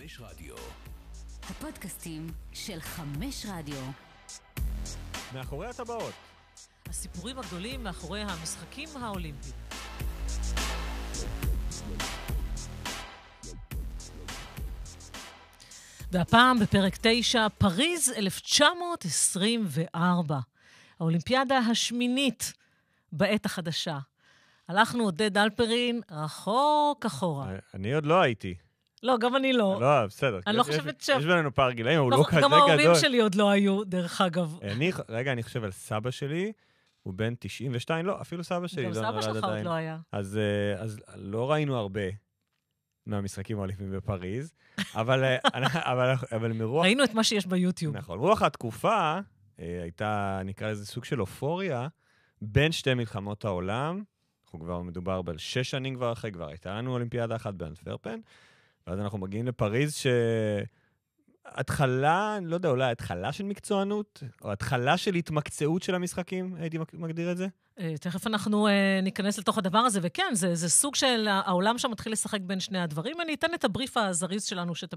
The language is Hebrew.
חמש רדיו. הפודקאסטים של חמש רדיו. מאחורי הטבעות. הסיפורים הגדולים מאחורי המשחקים האולימפיים. והפעם בפרק 9, פריז 1924. האולימפיאדה השמינית בעת החדשה. הלכנו עודד אלפרין רחוק אחורה. אני עוד לא הייתי. לא, גם אני לא. לא, בסדר. אני לא חושבת ש... יש בינינו פער גילאים, הוא לא כזה גדול. גם ההורים שלי עוד לא היו, דרך אגב. רגע, אני חושב על סבא שלי, הוא בן 92, לא, אפילו סבא שלי לא נולד עדיין. גם סבא שלך עוד לא היה. אז לא ראינו הרבה מהמשחקים האולימפיים בפריז, אבל מרוח... ראינו את מה שיש ביוטיוב. נכון, רוח התקופה הייתה, נקרא לזה סוג של אופוריה, בין שתי מלחמות העולם, אנחנו כבר מדובר ב6 שנים כבר אחרי, כבר הייתה לנו אולימפיאדה אחת באנטוורפן, ואז אנחנו מגיעים לפריז התחלה, לא יודע, אולי התחלה של מקצוענות, או התחלה של התמקצעות של המשחקים, הייתי מגדיר את זה? תכף אנחנו ניכנס לתוך הדבר הזה, וכן, זה סוג של העולם שם מתחיל לשחק בין שני הדברים. אני אתן את הבריף הזריז שלנו,